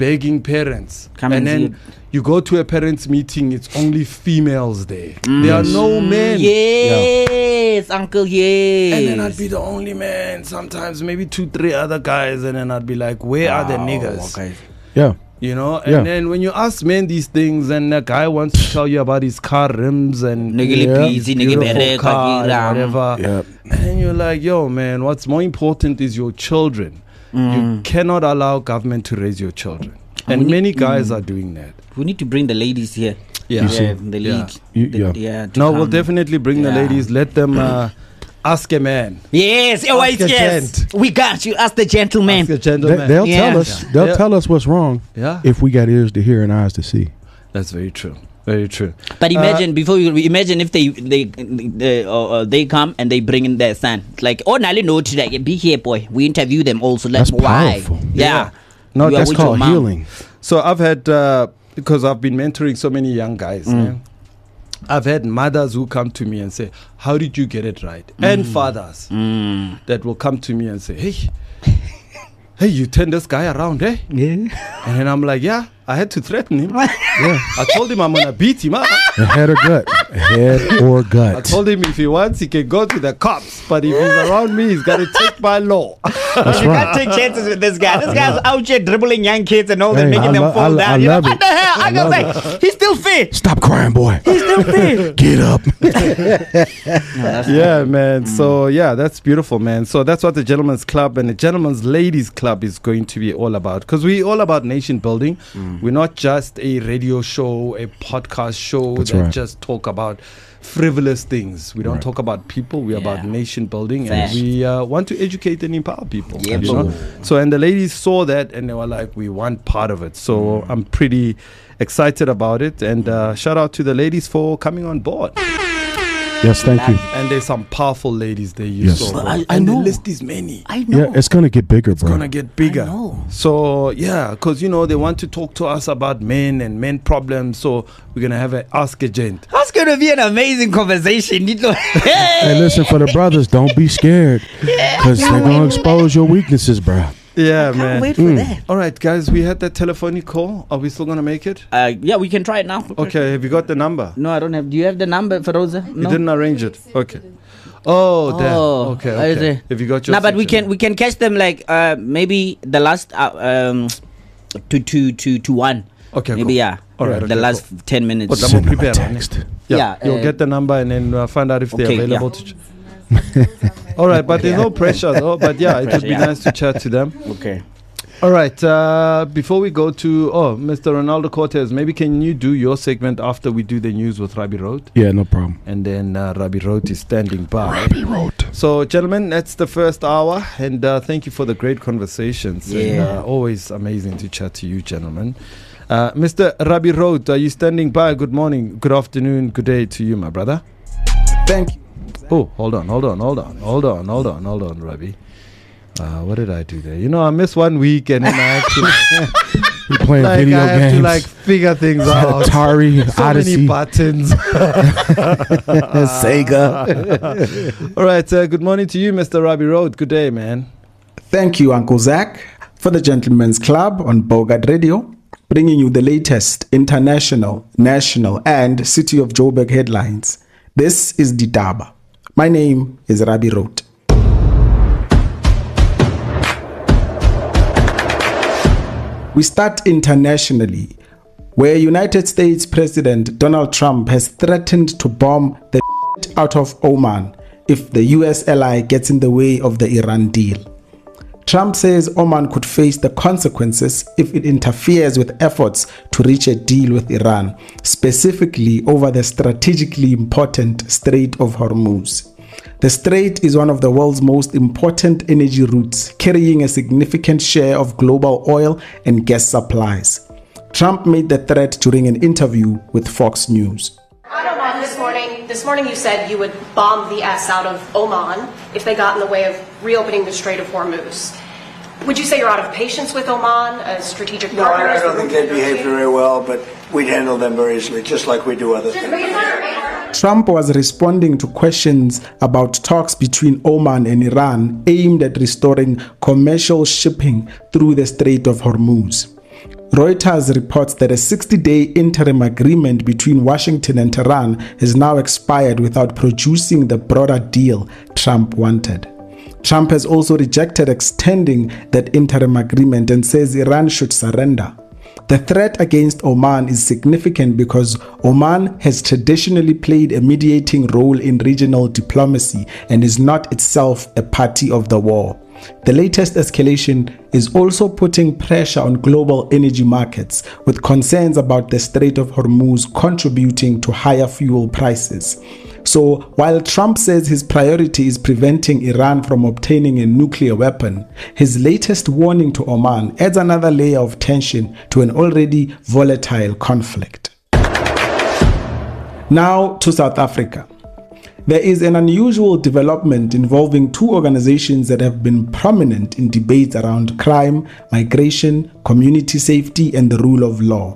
begging parents. Come and and then see it. you go to a parents' meeting, it's only females there. There are no men. Yes, uncle, yes. And then I'd be the only man, sometimes maybe two, three other guys, and then I'd be like, where are the niggas? Okay. Yeah. You know, and Yeah. then when you ask men these things, and a guy wants to tell you about his car rims and Nigga Yeah. busy, nigga beautiful bereka, car, kira. whatever, Yeah. and you're like, yo, man, what's more important is your children. You cannot allow government to raise your children, and we need- many guys are doing that. We need to bring the ladies here. Yeah. yeah the Yeah. league. You- The- yeah. yeah to No, we'll come. definitely bring the Yeah. ladies. Let them uh, ask a man. Yes, oh, Ask wait, a yes. gent. We got you. Ask the gentleman. Ask a They, gentleman. they'll Yeah. tell us. They'll Yeah. tell us what's wrong Yeah, if we got ears to hear and eyes to see. that's very true. Very true. But imagine before you imagine if they they they, uh, uh, they come and they bring in their son. It's like, oh, Nali, no, today be here, boy. We interview them also. Like, That's why? powerful. Yeah. Yeah. No, You are That's with your called mom. healing. So I've had uh, because I've been mentoring so many young guys. eh, I've had mothers who come to me and say, "How did you get it right?" And fathers Mm. that will come to me and say, "Hey, hey, you turned this guy around, eh?" Yeah. And then I'm like, "Yeah, I had to threaten him. Yeah. I told him I'm gonna beat him up. A head or gut. A head or I gut. told him if he wants, he can go to the cops. But if he's around me, he's gotta take my law." That's You right. can't take chances with this guy. This guy's out here dribbling young kids and all that, Hey, making I them lo- fall I- down. I You know, love what it. the hell? I, I was love like, he's still fit. Stop crying, boy. He's still fit. Get up. Yeah, man. So yeah, that's beautiful, man. So that's what the Gentlemen's Club and the Gentlemen's Ladies Club is going to be all about. Because we're all about nation building. We're not just a radio show, a podcast show That's that right. just talk about frivolous things. We don't Right. talk about people. We're about Yeah. nation building, Fact. and we uh, want to educate and empower people. Yeah, you know? bro. So and the ladies saw that, and they were like, "We want part of it." So I'm pretty excited about it, and uh, shout out to the ladies for coming on board. Yes, thank you. And there's some powerful ladies there you Yes. saw. Well, bro. I- I and know. the list is many. I know. Yeah, it's going to get bigger, bro. It's gonna get bigger. I know. So yeah, because you know they want to talk to us about men and men problems. So we're gonna have an ask a gent. That's going to be an amazing conversation. You know? Hey, listen, for the brothers, don't be scared. Because they're going to expose your weaknesses, bro. Yeah, Can't man. wait for that. All right, guys, we had that telephonic call. Are we still gonna make it? Uh, yeah, we can try it now. Okay, have you got the number? No, I don't have. Do you have the number, Feroza? You No. didn't arrange it. Okay. Oh, damn. Oh, Okay. I okay. see. Have you got your? No, but we section? can we can catch them like uh maybe the last uh, um to to to to one. Okay. Maybe cool. yeah. All right, The okay, last ten minutes. But Send them a prepare, man. text. Yeah, Yeah, you'll uh, get the number and then uh, find out if they're Okay, available yeah. to. Ch- All right, but there's no pressure though. But yeah, it would be Yeah. nice to chat to them. Okay. All right. Uh, before we go to oh, Mister Ronaldo Cortez, maybe can you do your segment after we do the news with Rabi Road, Yeah, no problem. and then uh, Rabi Road is standing by. Rabi Road. So, gentlemen, that's the first hour, and uh, thank you for the great conversations. And, Yeah. uh, always amazing to chat to you, gentlemen. Uh, Mister Rabi Road, are you standing by? Good morning, good afternoon, good day to you, my brother. Thank you. Oh, hold on, hold on, hold on, hold on, hold on, hold on, Rabi. Uh, what did I do there? You know, I missed one week, and then I have to, We're playing like, video I have games. to like figure things out. Atari, So Odyssey, many buttons. Sega. All right, uh, good morning to you, Mister Rabi Road. Good day, man. Thank you, Uncle Zach, for the Gentlemen's Club on Bogart Radio, bringing you the latest international, national, and City of Joburg headlines. This is Ditaba. My name is Rabi Road. We start internationally, where United States President Donald Trump has threatened to bomb the shit out of Oman if the U S ally gets in the way of the Iran deal. Trump says Oman could face the consequences if it interferes with efforts to reach a deal with Iran, specifically over the strategically important Strait of Hormuz. The strait is one of the world's most important energy routes, carrying a significant share of global oil and gas supplies. Trump made the threat during an interview with Fox News. On Oman this morning, this morning you said you would bomb the S out of Oman if they got in the way of reopening the Strait of Hormuz. Would you say you're out of patience with Oman, a strategic No, partner? I, I don't think they behave very well, but we'd handle them very easily, just like we do other things. Trump was responding to questions about talks between Oman and Iran aimed at restoring commercial shipping through the Strait of Hormuz. Reuters reports that a sixty-day interim agreement between Washington and Tehran has now expired without producing the broader deal Trump wanted. Trump has also rejected extending that interim agreement and says Iran should surrender. The threat against Oman is significant because Oman has traditionally played a mediating role in regional diplomacy and is not itself a party of the war. The latest escalation is also putting pressure on global energy markets, with concerns about the Strait of Hormuz contributing to higher fuel prices. So, while Trump says his priority is preventing Iran from obtaining a nuclear weapon, his latest warning to Oman adds another layer of tension to an already volatile conflict. Now to South Africa. There is an unusual development involving two organizations that have been prominent in debates around crime, migration, community safety, and the rule of law.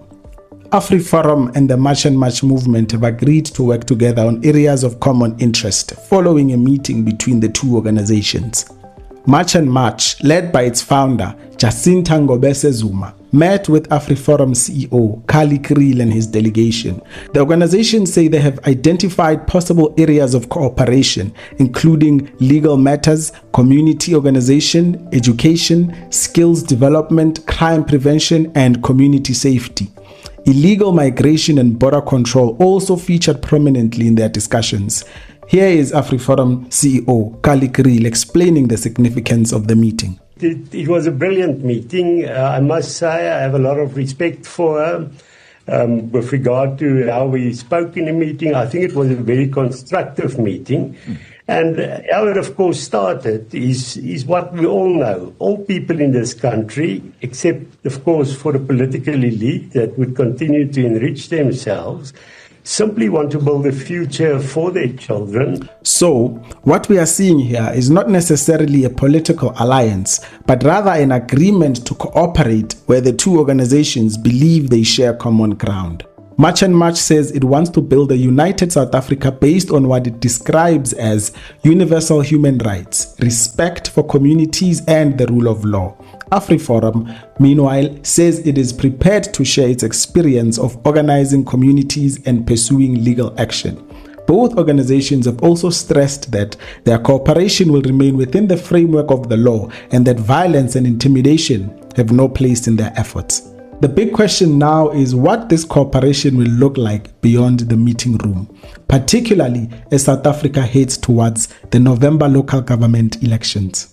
AfriForum and the March and March movement have agreed to work together on areas of common interest following a meeting between the two organizations. March and March, led by its founder, Jacinta Ngobese Zuma, met with AfriForum C E O Kali Kriel and his delegation. The organizations say they have identified possible areas of cooperation, including legal matters, community organization, education, skills development, crime prevention, and community safety. Illegal migration and border control also featured prominently in their discussions. Here is AfriForum C E O Kali Kriel explaining the significance of the meeting. It, it was a brilliant meeting. Uh, I must say I have a lot of respect for her um, with regard to how we spoke in the meeting. I think it was a very constructive meeting. Mm. And how it, of course, started is, is what we all know. All people in this country, except, of course, for the political elite that would continue to enrich themselves, simply want to build a future for their children. So, what we are seeing here is not necessarily a political alliance, but rather an agreement to cooperate where the two organizations believe they share common ground. March and March says it wants to build a united South Africa based on what it describes as universal human rights, respect for communities, and the rule of law. AfriForum, meanwhile, says it is prepared to share its experience of organizing communities and pursuing legal action. Both organizations have also stressed that their cooperation will remain within the framework of the law and that violence and intimidation have no place in their efforts. The big question now is what this cooperation will look like beyond the meeting room, particularly as South Africa heads towards the November local government elections.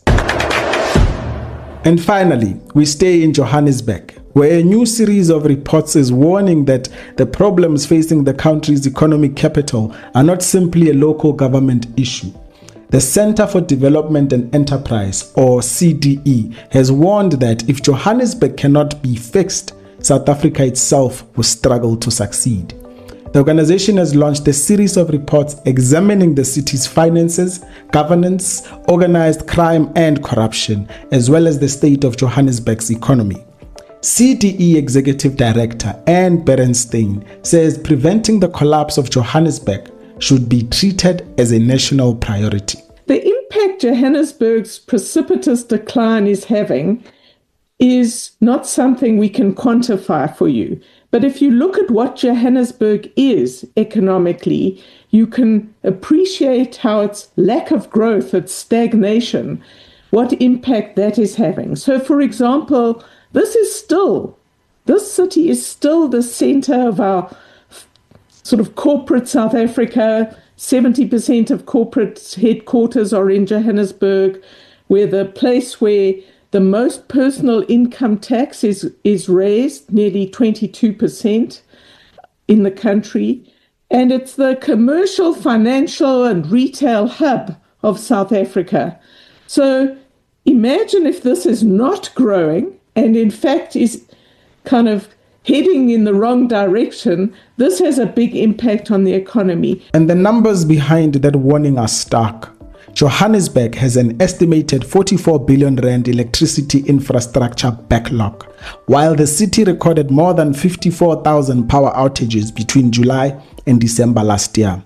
And finally, we stay in Johannesburg, where a new series of reports is warning that the problems facing the country's economic capital are not simply a local government issue. The Center for Development and Enterprise, or C D E, has warned that if Johannesburg cannot be fixed, South Africa itself will struggle to succeed. The organization has launched a series of reports examining the city's finances, governance, organized crime and corruption, as well as the state of Johannesburg's economy. C D E Executive Director Anne Berenstein says preventing the collapse of Johannesburg should be treated as a national priority. The impact Johannesburg's precipitous decline is having is not something we can quantify for you. But if you look at what Johannesburg is economically, you can appreciate how its lack of growth, its stagnation, what impact that is having. So, for example, this is still, this city is still the center of our sort of corporate South Africa. seventy percent of corporate headquarters are in Johannesburg. We're the place where the most personal income tax is, is raised, nearly twenty-two percent in the country. And it's the commercial, financial, and retail hub of South Africa. So imagine if this is not growing and in fact is kind of heading in the wrong direction, this has a big impact on the economy. And the numbers behind that warning are stark. Johannesburg has an estimated forty-four billion rand electricity infrastructure backlog, while the city recorded more than fifty-four thousand power outages between July and December last year.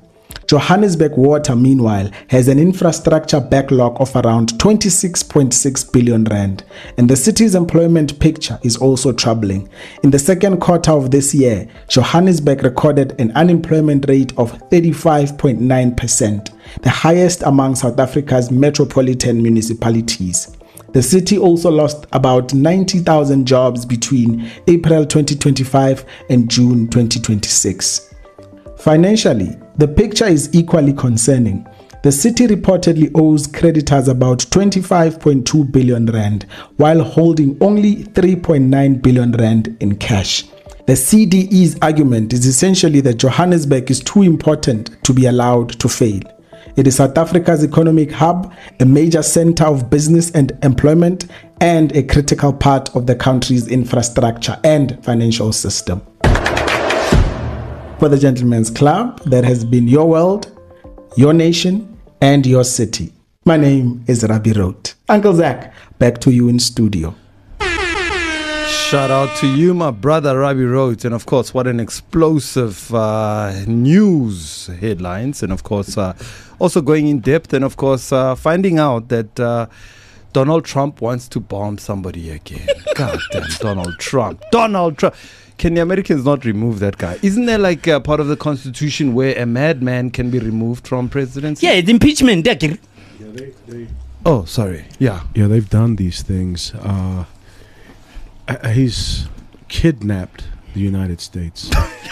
Johannesburg Water, meanwhile, has an infrastructure backlog of around twenty-six point six billion rand, and the city's employment picture is also troubling. In the second quarter of this year, Johannesburg recorded an unemployment rate of thirty-five point nine percent, the highest among South Africa's metropolitan municipalities. The city also lost about ninety thousand jobs between April twenty twenty-five and June twenty twenty-six. Financially, the picture is equally concerning. The city reportedly owes creditors about twenty-five point two billion rand, while holding only three point nine billion rand in cash. The C D E's argument is essentially that Johannesburg is too important to be allowed to fail. It is South Africa's economic hub, a major center of business and employment, and a critical part of the country's infrastructure and financial system. For the Gentlemen's Club, that has been your world, your nation, and your city. My name is Rabbi Rote. Uncle Zach, back to you in studio. Shout out to you, my brother, Rabbi Rote. And of course, what an explosive uh, news headlines. And of course, uh, also going in depth. And of course, uh, finding out that uh, Donald Trump wants to bomb somebody again. God damn, Donald Trump. Donald Trump. Can the Americans not remove that guy? Isn't there like a part of the Constitution where a madman can be removed from presidency? Yeah, it's impeachment. Yeah, they, they, oh, sorry. Yeah. Yeah, they've done these things. Uh, uh, he's kidnapped the United States.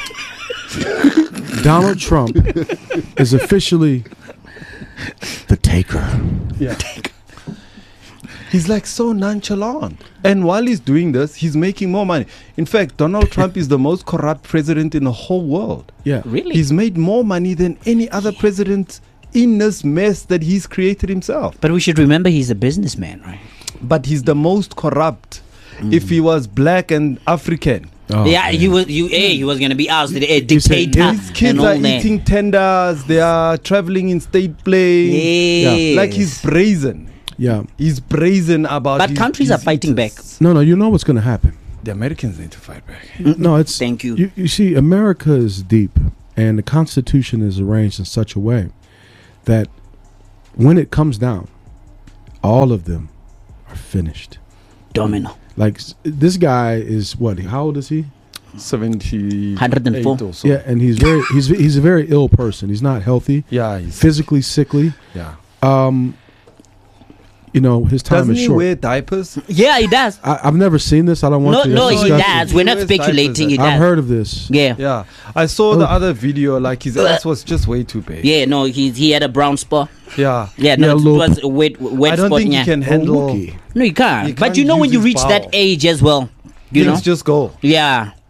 Donald Trump is officially the taker. Yeah. He's like so nonchalant. And while he's doing this, he's making more money. In fact, Donald Trump is the most corrupt president in the whole world. Yeah. Really? He's made more money than any other president in this mess that he's created himself. But we should remember he's a businessman, right? But he's the most corrupt. Mm. If he was black and African. Oh, yeah, man. he was. You, hey, he was gonna be ousted. A dictator. His kids are eating tenders. They are traveling in state plane. Yes. Yeah. Like he's brazen. Yeah, he's brazen about. But his, countries his are fighting eaters. back. No, no, you know what's going to happen. The Americans need to fight back. Mm-hmm. No, it's thank you. you. You see, America is deep, and the Constitution is arranged in such a way that when it comes down, all of them are finished. Domino. Like this guy is what? How old is he? seventy, one hundred four. or so. Yeah, and he's very he's he's a very ill person. He's not healthy. Yeah, he's physically sickly. Yeah. Um. You know, his time Doesn't is he short. wear diapers? Yeah, he does. I, I've never seen this. I don't want no, to. No, he discuss does. it. We're not speculating. He does. I've heard of this. Yeah. Yeah. I saw the other video, like his ass was just way too big. Yeah, no, he he had a brown spot. Yeah. Yeah, no, Yeah, it look. was a wet, wet I don't spot. think yeah. he can handle. Wookie. No, you can't. He But can't you know when use you his reach that bowel. age as well, you Things know? just go. Yeah.